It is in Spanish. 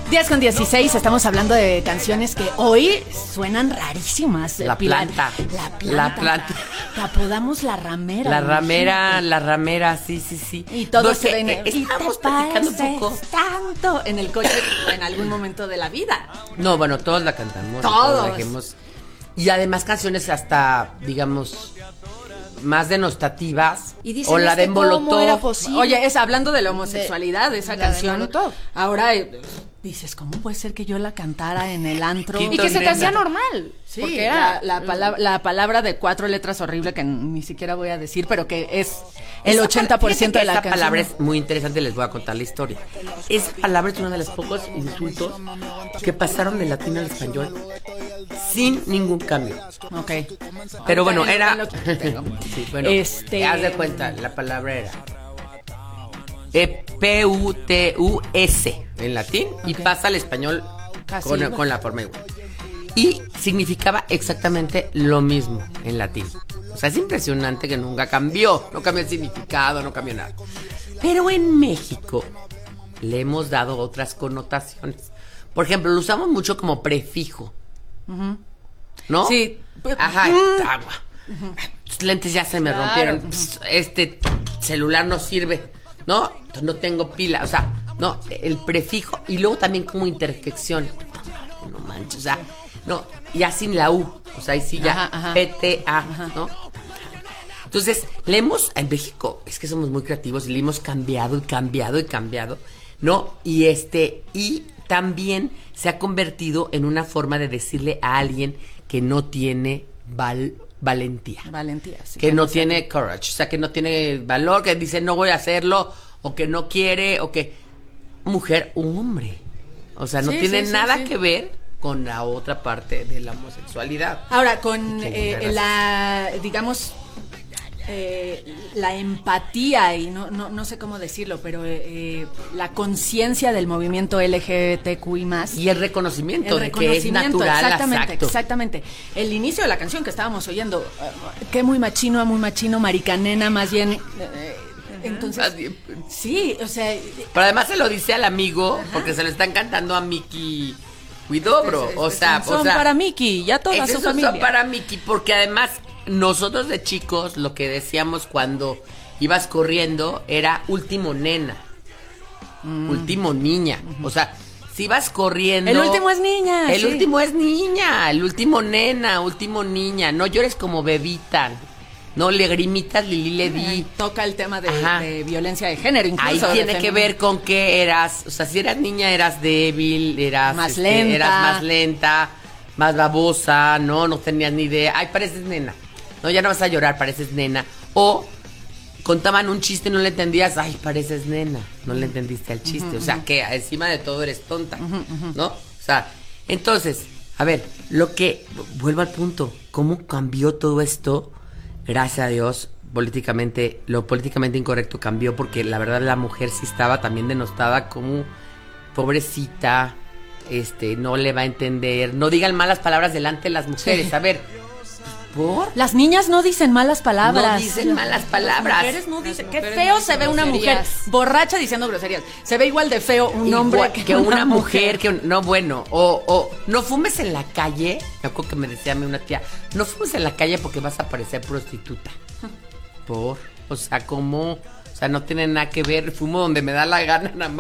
10:16, estamos hablando de canciones que hoy suenan rarísimas. La Pilar. planta. La planta. Te apodamos la ramera. La ramera, sí. Y todos se Porque ven. estamos platicando un poco. Tanto en el coche en algún momento de la vida. No, bueno, todos la cantamos. Todos. Y además canciones hasta, digamos, más denostativas. Y dicen, o la de ¿cómo era Molotov. posible? Oye, hablando de la homosexualidad, de esa la de canción. Molotov. Ahora dices, ¿cómo puede ser que yo la cantara en el antro? Quinto Y que se te Nena. hacía normal. Sí, porque era la palabra de 4 letras horrible que ni siquiera voy a decir, pero que es el 80% de la Esa canción. palabra es muy interesante, les voy a contar la historia. Esa palabra es uno de los pocos insultos que pasaron del latín al español sin ningún cambio. Ok. Pero bueno, Ahorita era... en lo que tengo. Sí, bueno, haz de cuenta, la palabra era P-U-T-U-S en latín y pasa al español Casi con igual. la forma igual. Y significaba exactamente lo mismo en latín. O sea, es impresionante que nunca cambió. No cambió el significado, no cambió nada. Pero en México le hemos dado otras connotaciones. Por ejemplo, lo usamos mucho como prefijo. ¿No? Sí. Ajá, agua. Tus lentes ya se me rompieron. Este celular no sirve. ¿No? No tengo pila. O sea, no, el prefijo. Y luego también como interjección. No manches, o sea, no, ya sin la U. O sea, ahí sí ya. Ajá. PTA, ¿no? Entonces, le hemos, en México, es que somos muy creativos y le hemos cambiado, ¿no? Y también se ha convertido en una forma de decirle a alguien que no tiene valentía. Valentía, sí. Que no tiene courage, o sea, que no tiene valor, que dice no voy a hacerlo, o que no quiere, o que... Mujer, un hombre. O sea, no Sí, tiene sí, nada sí. que ver con la otra parte de la homosexualidad. Ahora, con Gracias. la empatía y no sé cómo decirlo, pero la conciencia del movimiento LGBTQI+. Y el reconocimiento de que es reconocimiento, natural, exacto. exactamente. El inicio de la canción que estábamos oyendo, que muy machino, maricanena, más bien. Entonces, Más bien. sí, o sea, Pero además se lo dice al amigo, porque se lo están cantando a Miki Huidobro. son para Miki, ya toda su esos familia. son para Miki, porque además nosotros de chicos lo que decíamos cuando ibas corriendo era último nena, último niña. O sea, si vas corriendo... El último es niña. El sí. último es niña, el último nena, último niña. No llores como bebita. No, lagrimitas, Lili le di. Toca el tema Ajá. de violencia de género, incluso. Ahí de tiene que ver con que eras, o sea, si eras niña eras débil, eras Más lenta. eras más lenta, más babosa, no tenías ni idea. Ay, pareces nena. No, ya no vas a llorar, pareces nena. O contaban un chiste y no le entendías, ay, pareces nena. No le entendiste al chiste. O sea, que encima de todo eres tonta, ¿no? O sea, entonces, a ver, vuelvo al punto, ¿cómo cambió todo esto? Gracias a Dios, lo políticamente incorrecto cambió, porque la verdad la mujer sí estaba también denostada como pobrecita, no le va a entender, no digan malas palabras delante de las mujeres, Sí. a ver, ¿por? Las niñas no dicen malas palabras. No dicen malas palabras. Las mujeres no dicen. Qué mujeres feo no se dicen ve una mujer groserías. borracha diciendo groserías. Se ve igual de feo un hombre Igual que una mujer, no, bueno, o no fumes en la calle, me acuerdo que me decía a mí una tía, no fumes en la calle porque vas a parecer prostituta. O sea, ¿cómo? O sea, no tiene nada que ver, fumo donde me da la gana nada más.